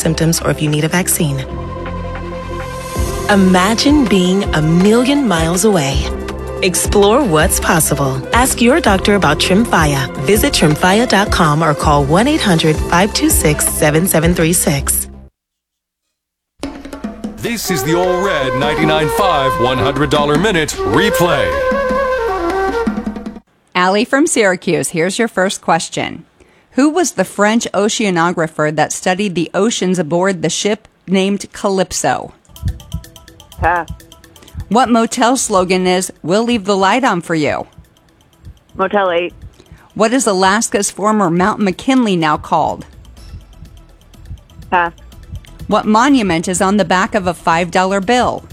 symptoms or if you need a vaccine. Imagine being a million miles away. Explore what's possible. Ask your doctor about Tremfya. Visit Tremfya.com or call 1-800-526-7736. This is the All Red 99.5 $100 Minute Replay. Allie from Syracuse, here's your first question. Who was the French oceanographer that studied the oceans aboard the ship named Calypso? Pass. What motel slogan is, "We'll leave the light on for you"? Motel 8. What is Alaska's former Mount McKinley now called? Pass. What monument is on the back of a $5 bill?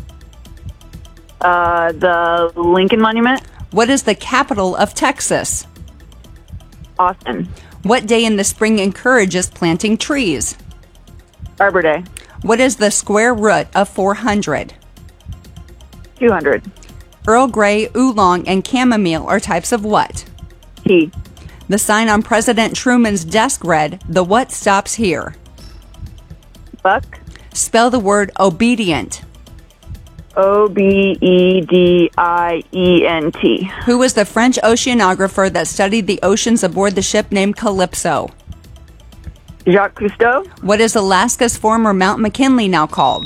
The Lincoln Monument. What is the capital of Texas? Austin. What day in the spring encourages planting trees? Arbor Day. What is the square root of 400? 200. Earl Grey, oolong, and chamomile are types of what? Tea. The sign on President Truman's desk read, "The what stops here." Buck. Spell the word obedient. Obedient. Who was the French oceanographer that studied the oceans aboard the ship named Calypso? Jacques Cousteau. What is Alaska's former Mount McKinley now called?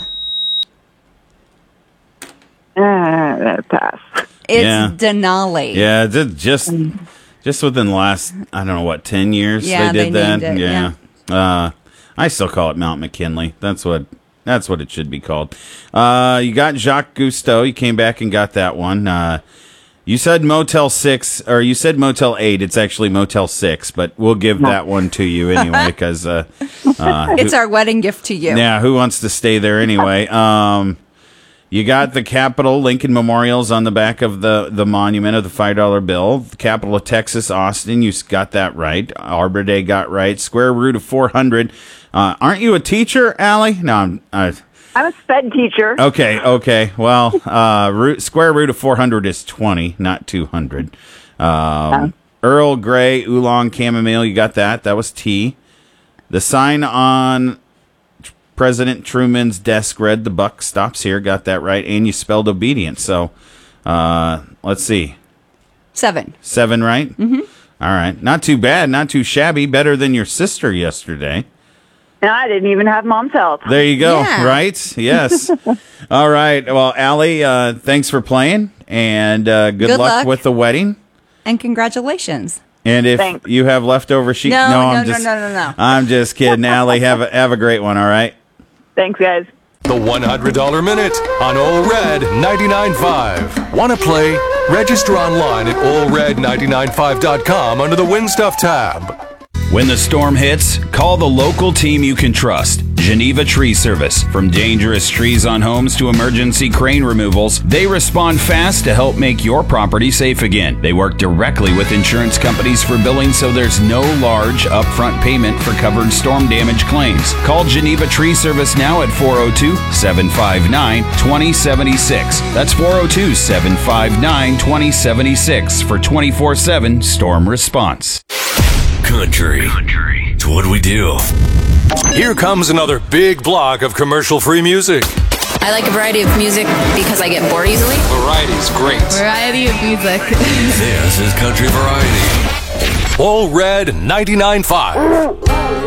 Pass. It's Denali. Yeah, just within the last, I don't know what, 10 years Yeah, they did that. named it, Yeah. I still call it Mount McKinley. That's what it should be called. You got Jacques Cousteau. You came back and got that one. You said Motel 6, or you said Motel 8. It's actually Motel 6, but we'll give that one to you anyway because it's our wedding gift to you. Yeah, who wants to stay there anyway? You got the Capitol, Lincoln Memorials on the back of the monument of the $5 bill. The capital of Texas, Austin, you got that right. Arbor Day got right. Square root of 400. Aren't you a teacher, Allie? No, I'm a sped teacher. Okay. Well, square root of 400 is 20, not 200. Earl Grey, oolong, chamomile, you got that. That was tea. The sign on President Truman's desk read, "The buck stops here." Got that right. And you spelled obedient. So, let's see. 7. 7, right? Mm-hmm. All right. Not too bad. Not too shabby. Better than your sister yesterday. And I didn't even have mom's help. There you go. Yeah. Right? Yes. All right. Well, Allie, thanks for playing. And good luck with the wedding. And congratulations. And if Thanks. you have leftover sheep, No. No. I'm just kidding, Allie. Have a great one. All right. Thanks, guys. The $100 Minute on All Red 99.5. Want to play? Register online at allred995.com under the Win Stuff tab. When the storm hits, call the local team you can trust. Geneva Tree Service. From dangerous trees on homes to emergency crane removals, they respond fast to help make your property safe again. They work directly with insurance companies for billing, so there's no large upfront payment for covered storm damage claims. Call Geneva Tree Service now at 402-759-2076. That's 402-759-2076 for 24/7 storm response. Country. It's what we do. Here comes another big block of commercial-free music. I like a variety of music because I get bored easily. Variety's great. Variety of music. This is Country Variety. All Red 99.5.